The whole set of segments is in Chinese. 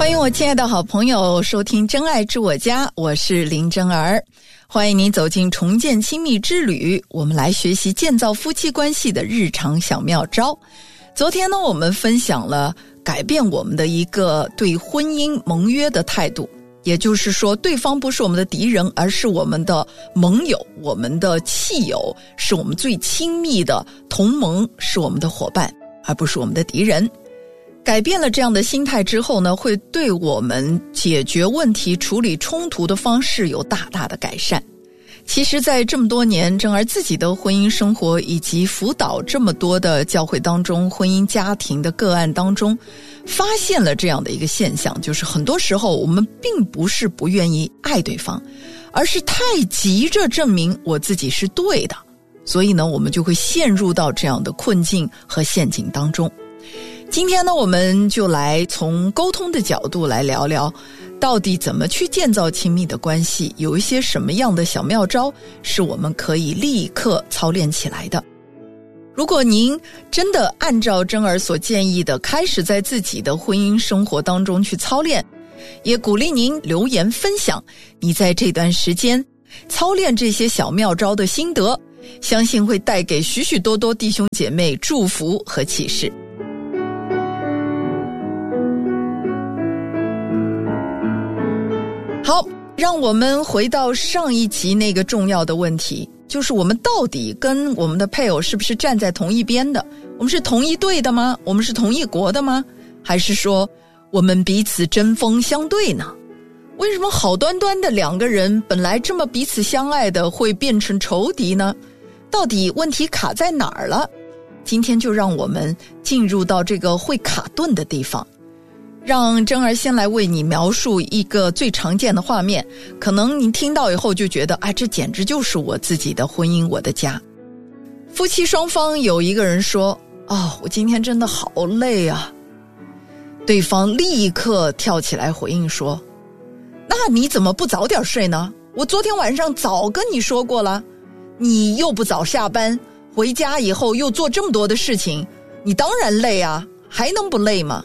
欢迎我亲爱的好朋友收听真爱之我家，我是林真儿。欢迎你走进重建亲密之旅，我们来学习建造夫妻关系的日常小妙招。昨天呢，我们分享了改变我们的一个对婚姻盟约的态度，也就是说对方不是我们的敌人，而是我们的盟友，我们的契友，是我们最亲密的同盟，是我们的伙伴，而不是我们的敌人。改变了这样的心态之后呢，会对我们解决问题、处理冲突的方式有大大的改善。其实在这么多年真儿自己的婚姻生活以及辅导这么多的教会当中婚姻家庭的个案当中，发现了这样的一个现象，就是很多时候我们并不是不愿意爱对方，而是太急着证明我自己是对的，所以呢我们就会陷入到这样的困境和陷阱当中。今天呢，我们就来从沟通的角度来聊聊，到底怎么去建造亲密的关系，有一些什么样的小妙招是我们可以立刻操练起来的。如果您真的按照真儿所建议的，开始在自己的婚姻生活当中去操练，也鼓励您留言分享你在这段时间操练这些小妙招的心得，相信会带给许许多多弟兄姐妹祝福和启示。好，让我们回到上一集那个重要的问题，就是我们到底跟我们的配偶是不是站在同一边的？我们是同一队的吗？我们是同一国的吗？还是说我们彼此针锋相对呢？为什么好端端的两个人本来这么彼此相爱的会变成仇敌呢？到底问题卡在哪儿了？今天就让我们进入到这个会卡顿的地方。让真儿先来为你描述一个最常见的画面，可能你听到以后就觉得，这简直就是我自己的婚姻，我的家。夫妻双方有一个人说，我今天真的好累啊。对方立刻跳起来回应说，那你怎么不早点睡呢？我昨天晚上早跟你说过了，你又不早下班，回家以后又做这么多的事情，你当然累啊，还能不累吗？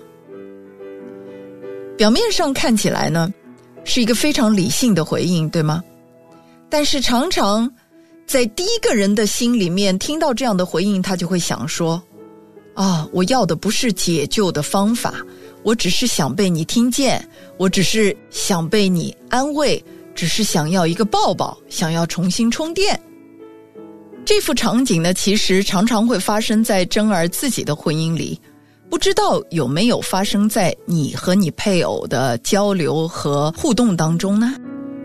表面上看起来呢，是一个非常理性的回应，对吗？但是常常在第一个人的心里面听到这样的回应，他就会想说，我要的不是解救的方法，我只是想被你听见，我只是想被你安慰，只是想要一个抱抱，想要重新充电。这幅场景呢，其实常常会发生在真儿自己的婚姻里，不知道有没有发生在你和你配偶的交流和互动当中呢？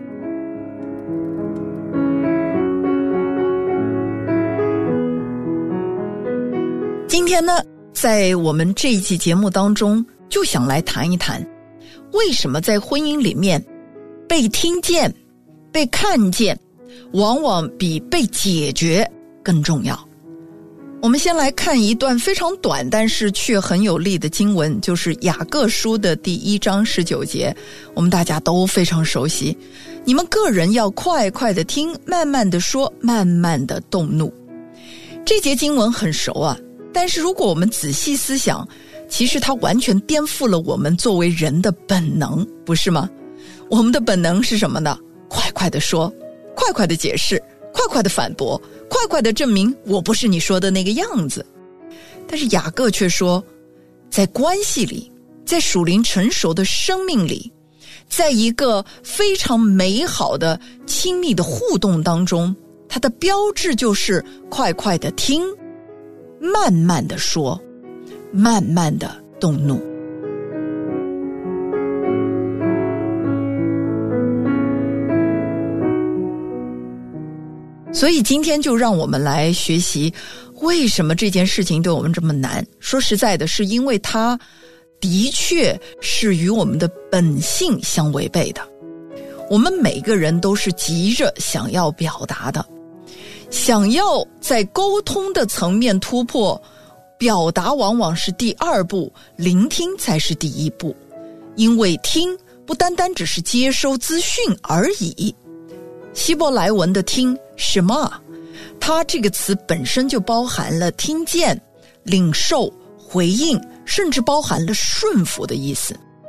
今天呢，在我们这一期节目当中，就想来谈一谈，为什么在婚姻里面被听见、被看见，往往比被解决更重要。我们先来看一段非常短但是却很有力的经文，就是雅各书的第1章19节，我们大家都非常熟悉。你们个人要快快的听，慢慢的说，慢慢的动怒。这节经文很熟啊，但是如果我们仔细思想，其实它完全颠覆了我们作为人的本能，不是吗？我们的本能是什么呢？快快的说，快快的解释，快快的反驳，快快的证明我不是你说的那个样子。但是雅各却说，在关系里，在属灵成熟的生命里，在一个非常美好的亲密的互动当中，它的标志就是快快的听，慢慢的说，慢慢的动怒。所以今天就让我们来学习，为什么这件事情对我们这么难。说实在的，是因为它的确是与我们的本性相违背的。我们每个人都是急着想要表达的，想要在沟通的层面突破，表达往往是第二步，聆听才是第一步。因为听不单单只是接收资讯而已。希伯来文的听什么，它这个词本身就包含了听见、领受、回应，甚至包含了顺服的意思。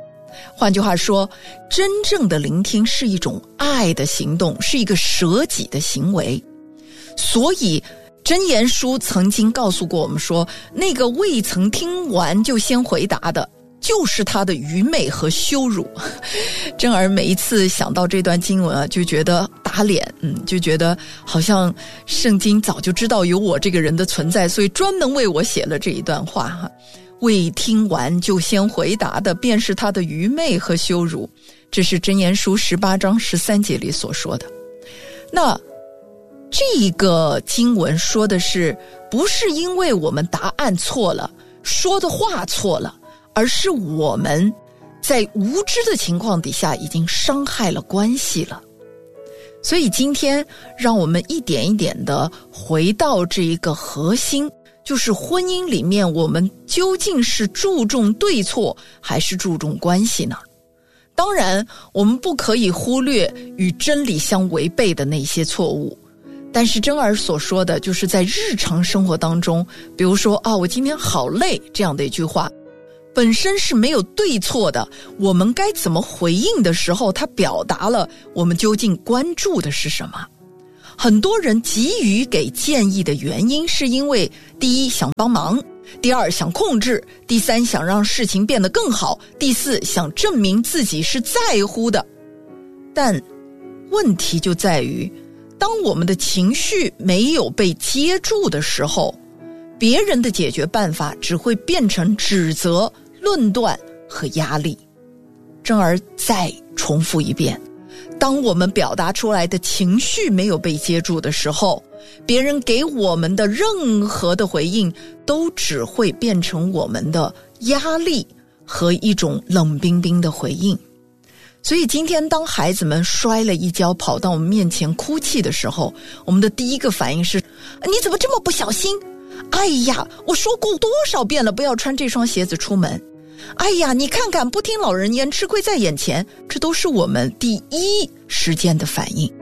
换句话说，真正的聆听是一种爱的行动，是一个舍己的行为。所以箴言书曾经告诉过我们说，那个未曾听完就先回答的，就是他的愚昧和羞辱。珍儿每一次想到这段经文啊，就觉得打脸，就觉得好像圣经早就知道有我这个人的存在，所以专门为我写了这一段话哈。未听完就先回答的，便是他的愚昧和羞辱。这是箴言书18章13节里所说的。那这个经文说的是，不是因为我们答案错了，说的话错了，而是我们在无知的情况底下已经伤害了关系了。所以今天让我们一点一点的回到这一个核心，就是婚姻里面我们究竟是注重对错还是注重关系呢？当然我们不可以忽略与真理相违背的那些错误，但是珍儿所说的就是在日常生活当中，比如说我今天好累这样的一句话，本身是没有对错的，我们该怎么回应的时候，它表达了我们究竟关注的是什么。很多人急于给建议的原因，是因为第一想帮忙，第二想控制，第三想让事情变得更好，第四想证明自己是在乎的。但问题就在于，当我们的情绪没有被接住的时候，别人的解决办法只会变成指责、论断和压力。珍儿再重复一遍，当我们表达出来的情绪没有被接住的时候，别人给我们的任何的回应都只会变成我们的压力和一种冷冰冰的回应。所以今天当孩子们摔了一跤跑到我们面前哭泣的时候，我们的第一个反应是，你怎么这么不小心？哎呀，我说过多少遍了，不要穿这双鞋子出门。哎呀，你看看，不听老人言，吃亏在眼前。这都是我们第一时间的反应。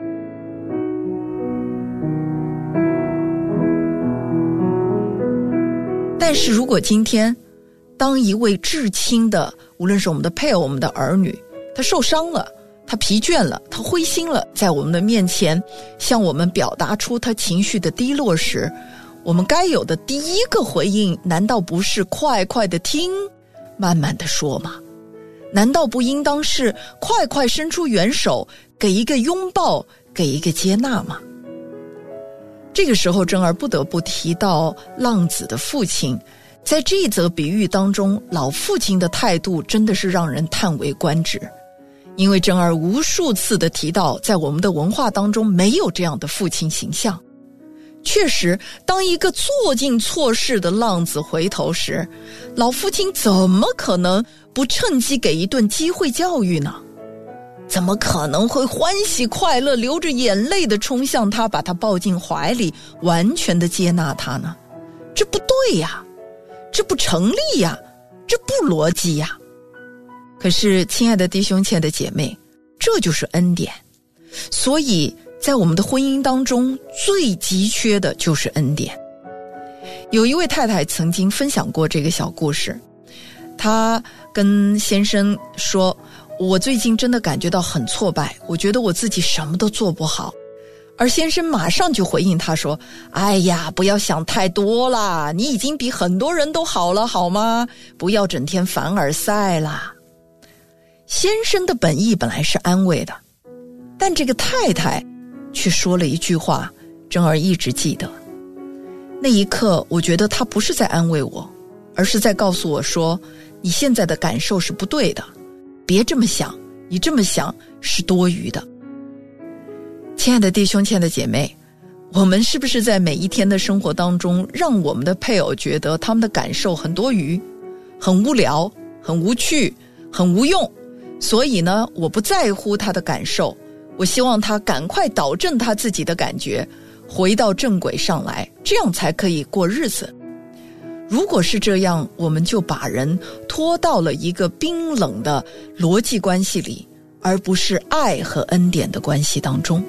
但是如果今天当一位至亲的，无论是我们的配偶、我们的儿女，他受伤了，他疲倦了，他灰心了，在我们的面前向我们表达出他情绪的低落时，我们该有的第一个回应，难道不是快快的听，慢慢的说吗？难道不应当是快快伸出援手，给一个拥抱，给一个接纳吗？这个时候珍儿不得不提到浪子的父亲，在这一则比喻当中，老父亲的态度真的是让人叹为观止。因为珍儿无数次的提到，在我们的文化当中没有这样的父亲形象。确实，当一个做尽错事的浪子回头时，老父亲怎么可能不趁机给一顿机会教育呢？怎么可能会欢喜快乐，流着眼泪的冲向他，把他抱进怀里，完全的接纳他呢？这不对呀，这不成立呀，这不逻辑呀。可是亲爱的弟兄亲爱的姐妹，这就是恩典。所以在我们的婚姻当中，最急缺的就是恩典。有一位太太曾经分享过这个小故事，她跟先生说，我最近真的感觉到很挫败，我觉得我自己什么都做不好。而先生马上就回应她说，哎呀，不要想太多啦，你已经比很多人都好了好吗？不要整天凡尔赛啦。先生的本意本来是安慰的，但这个太太却说了一句话，珍儿一直记得。那一刻我觉得她不是在安慰我，而是在告诉我说，你现在的感受是不对的，别这么想，你这么想是多余的。亲爱的弟兄亲爱的姐妹，我们是不是在每一天的生活当中，让我们的配偶觉得他们的感受很多余，很无聊，很无趣，很无用，所以呢，我不在乎他的感受，我希望他赶快导正他自己的感觉，回到正轨上来，这样才可以过日子。如果是这样，我们就把人拖到了一个冰冷的逻辑关系里，而不是爱和恩典的关系当中。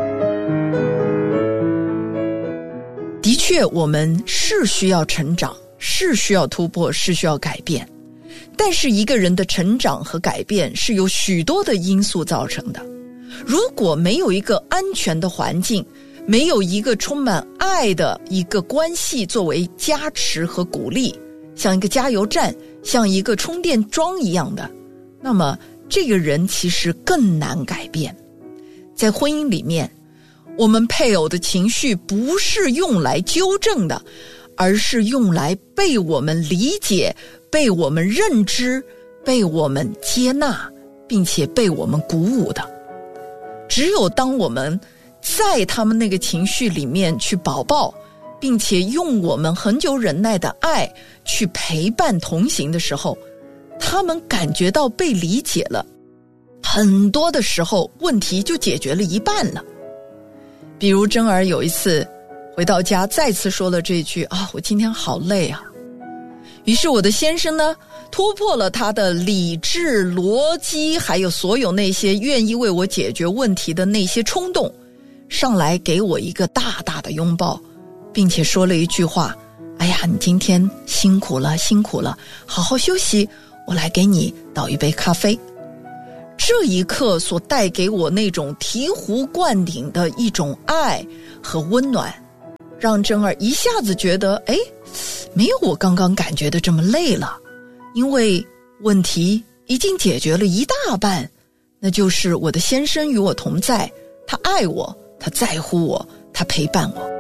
的确，我们是需要成长， 是需要突破，是需要改变，但是一个人的成长和改变是由许多的因素造成的。如果没有一个安全的环境，没有一个充满爱的一个关系作为加持和鼓励，像一个加油站，像一个充电桩一样的，那么这个人其实更难改变。在婚姻里面，我们配偶的情绪不是用来纠正的，而是用来被我们理解，被我们认知，被我们接纳，并且被我们鼓舞的。只有当我们在他们那个情绪里面去抱抱，并且用我们很久忍耐的爱去陪伴同行的时候，他们感觉到被理解了，很多的时候问题就解决了一半了。比如珍儿有一次回到家再次说了这句我今天好累啊。于是我的先生呢，突破了他的理智逻辑，还有所有那些愿意为我解决问题的那些冲动，上来给我一个大大的拥抱，并且说了一句话，哎呀，你今天辛苦了，好好休息，我来给你倒一杯咖啡。这一刻所带给我那种醍醐灌顶的一种爱和温暖，让珍儿一下子觉得没有我刚刚感觉的这么累了，因为问题已经解决了一大半，那就是我的先生与我同在，他爱我，他在乎我，他陪伴我。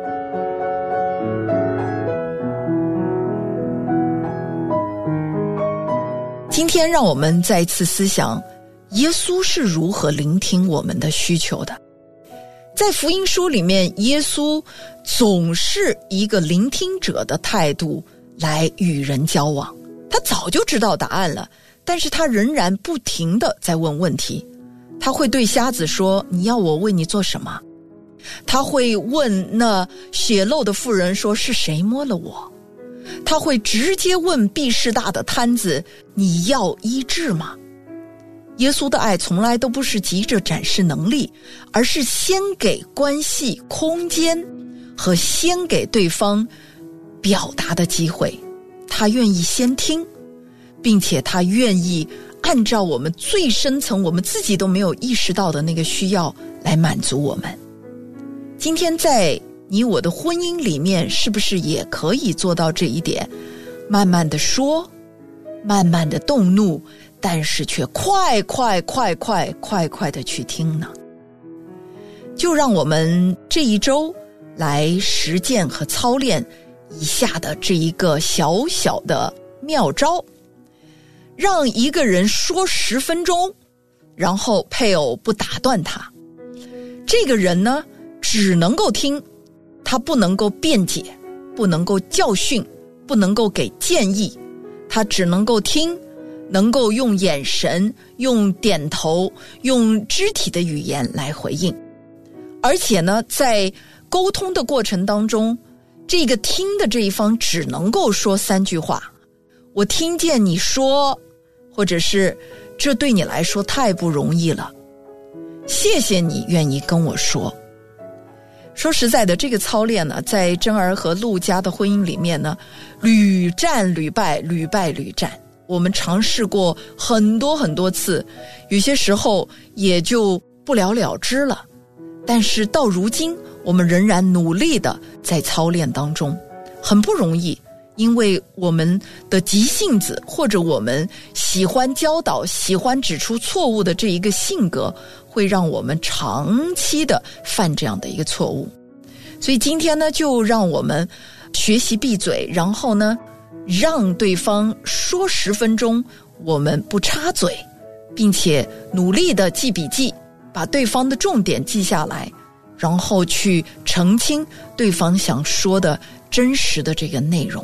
今天让我们再次思想耶稣是如何聆听我们的需求的。在福音书里面，耶稣总是一个聆听者的态度来与人交往。他早就知道答案了，但是他仍然不停地在问问题。他会对瞎子说，你要我为你做什么？他会问那血漏的妇人说，是谁摸了我？他会直接问毕士大的摊子，你要医治吗？耶稣的爱从来都不是急着展示能力，而是先给关系空间和先给对方表达的机会。他愿意先听，并且他愿意按照我们最深层我们自己都没有意识到的那个需要来满足我们。今天在你我的婚姻里面，是不是也可以做到这一点？慢慢的说，慢慢的动怒，但是却快的去听呢？就让我们这一周来实践和操练以下的这一个小小的妙招，让一个人说10分钟，然后配偶不打断他。这个人呢，只能够听，他不能够辩解，不能够教训，不能够给建议，他只能够听，能够用眼神，用点头，用肢体的语言来回应。而且呢，在沟通的过程当中，这个听的这一方只能够说3句话，我听见你说，或者是这对你来说太不容易了，谢谢你愿意跟我说。说实在的，这个操练呢，在珍儿和陆家的婚姻里面呢，屡战屡败，屡败屡战。我们尝试过很多次，有些时候也就不了了之了。但是到如今，我们仍然努力的在操练当中，很不容易，因为我们的急性子，或者我们喜欢教导、喜欢指出错误的这一个性格，会让我们长期的犯这样的一个错误。所以今天呢，就让我们学习闭嘴，然后呢，让对方说10分钟，我们不插嘴，并且努力的记笔记，把对方的重点记下来，然后去澄清对方想说的真实的这个内容。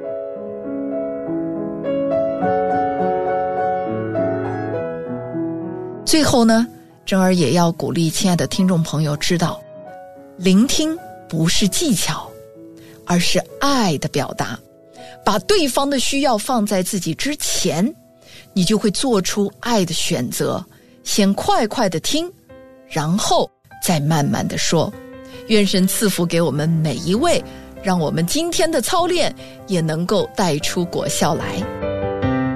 最后呢，珍儿也要鼓励亲爱的听众朋友知道，聆听不是技巧，而是爱的表达。把对方的需要放在自己之前，你就会做出爱的选择，先快的听，然后再慢慢的说。愿神赐福给我们每一位让我们今天的操练也能够带出果效来。